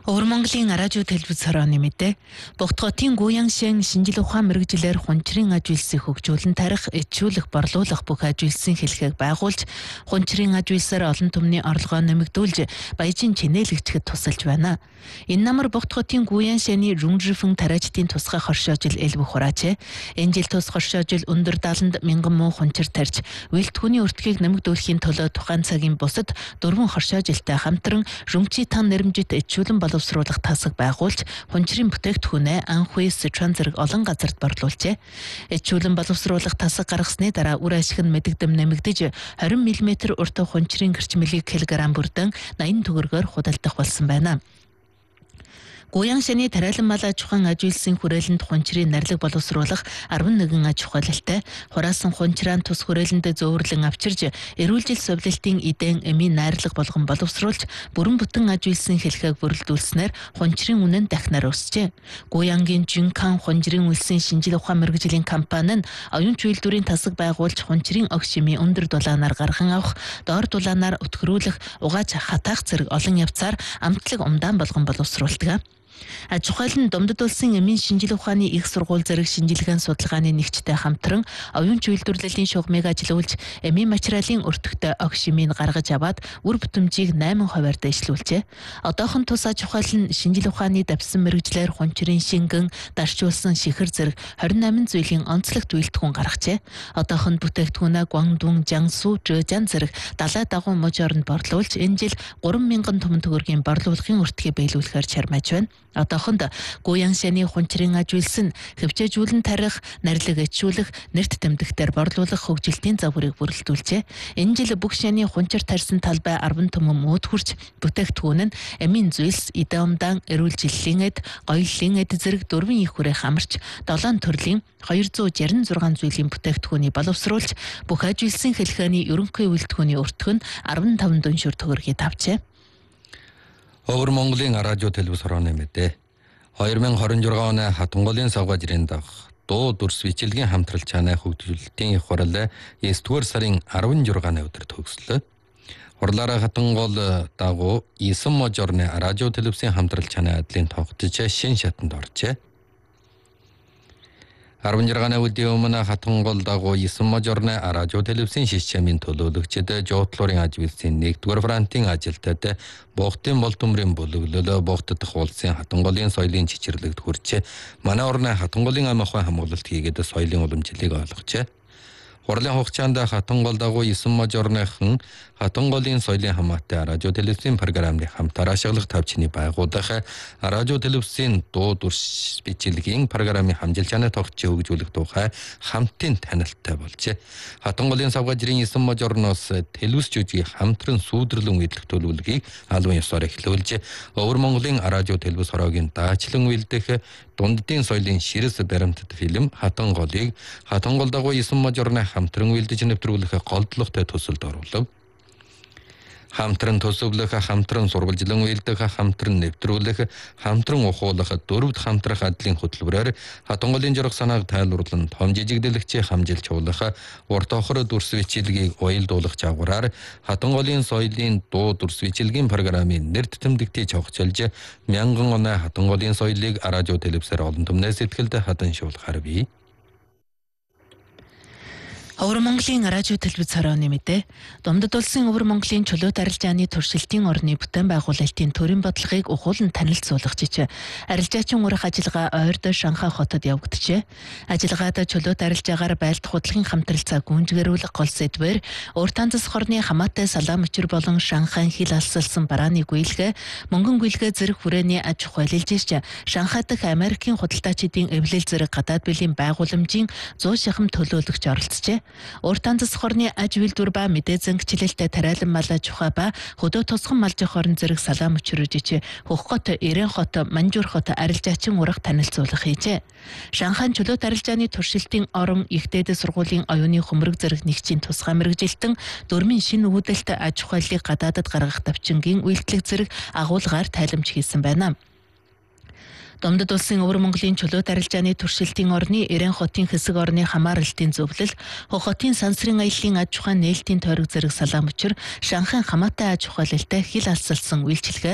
Өвөр Монголын радио телевиз хорооны мэдээ Богдготын Гуяншин шинжил ухаан мэргэжилээр хунчрын аж үйлсийг хөгжүүлэн тарих, ичүүлэх, борлуулах бүх аж үйлсийн хэлхийг байгуулж, хунчрын аж үйлсээр олон түмний орлогоо нэмэгдүүлж, баяжин чинээлэгчэд тусалж байна. Энэ намар Богдготын Гуяншины Рүнжифэн тариачдын тусгай хоршоожил элбэх хураачээ. Энэ жил тус хоршоожил өндөр дааланд мянган муу хунчир тарьж, үйлдвэхүүний өртгийг нэмэгдүүлэхийн төлөө тухайн цагийн бусад 4 хоршоожилтай хамтран Рүмчи тан нэрмжит ичүүлэн боловсруулах тасаг байгуулж, хунчрын бүтээгдэхүүнээ Анхуй, Сычуан зэрэг олон газарт борлуулжээ. Ичүүлэн боловсруулах тасаг гаргасны дараа үр ашиг нь мэдэгдэм нэмэгдэж, 20 мм урт хунчрын гэрчмэлийг килограмм бүрдэн 80 төгрөгөөр худалдах болсон байна. Гуяншины тариалан мал аж ахуйн аж үйлсийн хүрээлэнд хунчрын нарилга боловсруулах 11 аж ахуйлалтай хураасан хунчраан тус хүрээлэндээ зөөврлэн авчирж, эрүүл жил сувлилтын эдэн эмийн найрлага болгон боловсруулж, бүрэн бүтэн аж үйлсийн хэлхийг бүрэлдүүлснээр хунчрын үнэ нь дахинаар өсжээ. Гуянгийн Жинкан хунчрын үйлсийн шинжил ухаан мэргэжлийн компани нь оюун үйлдвэрийн тасаг байгуулж, хунчрын огш эмийн өндөр дулаанаар гарган авах, доор дулаанаар өтгөрүүлэх, угааж хатаах зэрэг олон явцаар амтлаг умдаан болгон боловсруулдаг. Аж ахуйл нь Домдод улсын эмийн шинжил ухааны их сургууль зэрэг шинжилгээний судалгааны нэгжтэй хамтран оюун үйлдвэрлэлийн шугамыг ажилуулж, эмийн материалын өртөгтэй огш эмийг гаргаж аваад үр бүтэмжийг 8%-аар дэвшлүүлжээ. Одоохон тус аж ахуйл нь шинжил ухааны давсан мэргэжлэр хунчрын шингэн, дарчуулсан шихэр зэрэг 28 зүйлийн онцлогт үйлдэлхүүн гаргажээ. Одоохон бүтээгдэхүүнээ Гуандун, Жансу, Зhejiang зэрэг 70 дагуу мужи оронд борлуулж, энэ жил 3,000 түмэн төгрөгийн борлуулгын өртгийг биелүүлэхээр чармааж байна. Одоохонд Гуяншины хунчрын аж үйлс нь хөвчөөжүүлэн тарих, нарилга ичүүлэх, нэрт тэмдэгтээр борлуулах хөгжилтийн загварыг бүрэлдүүлжээ. Энэ жил бүх шаны хунчир тарьсан талбай 10 түмэн мөөд хүрч, бүтээгдэхүүн нь эмийн зүйлс, идэ-умдаан, эрүүл жилийн эд, гоёлын эд зэрэг 4 их хүрээх амарч, 7 төрлийн 266 зүйлийн бүтээгдэхүүнийг боловсруулж, бүх аж үйлсийн хэлхээний ерөнхий үйлдвэхүүний өртгөн 15 дүншүр төгрөгийг тавьжээ. Өвөр Монголын радио телевиз хорооны мэдээ 2026 оны Хатанголын савга жирийн дагах дуу дүрс бичлэгийн хамтрал чанаа хөгжүүлэлтийн их хурлаа 9-р сарын 16-ны өдөр төгслөө. Хурлаараа Хатангол дагуу 9 мужорны радио телевизийн хамтрал чанаа адлын тогтож шин шатанд оржээ. 16-ны өдрийн өмнө Хатангол дагуу 9 мужорны радио телевизийн шишчамын төлөөлөгчд жуутлуурын аж үйлсийн 1-р фронтын ажилтнууд Богдын болтөмрийн бүлэглөлөө Богддох улсын Хатанголын соёлын чичирлэгт хүрчээ. Манай орны Хатанголын ам ахуйн хамгаалалт хийгээд соёлын уламжлалыг ойлгожээ. Хурлын хугацаанд Хатангол дагуу 9 мужорныхан Хатанголын соёлын хамаатай радио телевизийн программыг хамтаар ашиглах тавчны байгуулах, радио телевизийн дуу дүрс бичлэгийн программын хамжилчааны тогтчийг хөгжүүлэх тухай хамтын танилттай болжээ. Хатанголын савга жирийн 9 мужорноос телевиз жүжиг хамтран сүйдэрлэн үйлдэх төлөвлөгөөийг албан ёсоор эхлүүлж, Өвөр Монголын радио телевиз хороогийн даачлан үйлдэх дунддын соёлын ширэс баримтат фильм Хатанголыг Хатангол дагуу 9 мужорны хамтран үйлдэж нэвтрүүлэх голдлоготой төсөлд оруулав. Хамтран төсөвлөх, хамтран сурвалжлан үйлдэх, хамтран нэвтрүүлэх, хамтран ухуулах 4 хамтрах адлын хөтөлбөрөөр Хатанголын журах санааг тайлбарлан том жижигдэлэгчээ хамжилж уулах, урт охор дүрс бичлэгийг уялдуулах жагвараар Хатанголын соёлын дуу дүрс бичлэгийн программын нэрт тэмдэгтийг цогцолж, мянган оноо Хатанголын соёлыг радио телевизээр олон түмнээс сэтгэлд хатаншуулахаар бий. Өвөр Монголын радио телевиз хорооны мэдээ Домдод улсын Өвөр Монголын чөлөөт арилжааны туршилтын орны бүтээн байгуулалтын төрийн бодлогыг ухуулан танилцуулах жиж арилжаачин урах ажиллагаа ойрд Шанхай хотод явагджээ. Ажиллагаад чөлөөт арилжаагаар байлдах худлын хамтралцаа гүнжгэрүүлэх гол сэдвээр Уртанцас хорны хамаатай салаа мөчр болон Шанхайн хил алсалсан барааны гүйлгээ, мөнгөн гүйлгээ зэрэг хүрээний аж ахуйлж ирж Шанхай дахь Америкийн худалдаачдын эвлэл зэрэг гадаад биелийн байгууламжийн 100 шахам төлөөлөгч оролцжээ. Уртанцас хорны аж үйлдвэр ба мэдээ зангичлалтай тариалан мал аж ахуй ба хөдөө тосгон малжих хорон зэрэг салаа мөчрөж Хөх хот, Ирэн хот, Манжуур хот арилжаачин урах танилцуулах хийжээ. Шанхайн чөлөөт арилжааны туршилтын орон их дээд сургуулийн оюуны хөмрөг зэрэг нэгжийн тусгай мэргэжилтэн 4 шинэ үүдэлт аж ахуйлыг гадаадад гаргах давчингийн үйлдэлэг зэрэг агуулгаар тайламж хийсэн байна. Домдод улсын Өвөр Монголын чөлөөт арилжааны туршилтын орны Ирэн хотын хэсэг орны хамааралтын зөвлөл, Хөх хотын сансрын аяллаа аж ахуйн нээлтийн тойрог зэрэг салаа мөчр Шанхайн хамаатай аж ахуйлалтай хил алсалсан үйлчилгээ